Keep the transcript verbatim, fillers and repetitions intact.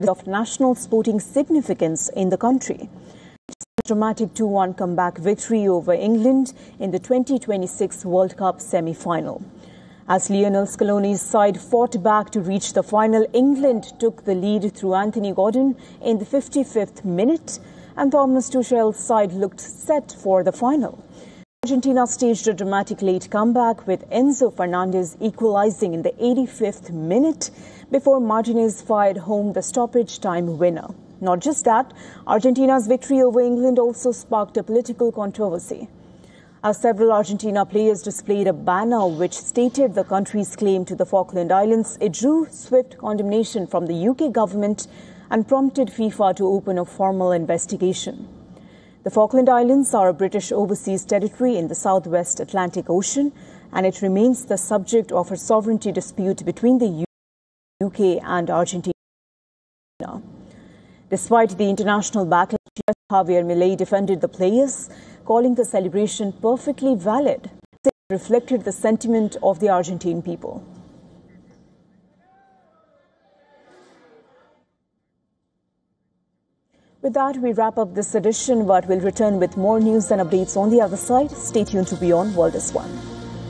of national sporting significance in the country. A dramatic two one comeback victory over England in the twenty twenty-six World Cup semi-final. As Lionel Scaloni's side fought back to reach the final, England took the lead through Anthony Gordon in the fifty-fifth minute, and Thomas Tuchel's side looked set for the final. Argentina staged a dramatic late comeback with Enzo Fernandez equalizing in the eighty-fifth minute before Martinez fired home the stoppage time winner. Not just that, Argentina's victory over England also sparked a political controversy, as several Argentina players displayed a banner which stated the country's claim to the Falkland Islands. It drew swift condemnation from the U K government and prompted FIFA to open a formal investigation. The Falkland Islands are a British overseas territory in the southwest Atlantic Ocean, and it remains the subject of a sovereignty dispute between the U K and Argentina. Despite the international backlash, Javier Milei defended the players, calling the celebration perfectly valid. It reflected the sentiment of the Argentine people. With that, we wrap up this edition, but we'll return with more news and updates on the other side. Stay tuned to Beyond World is One.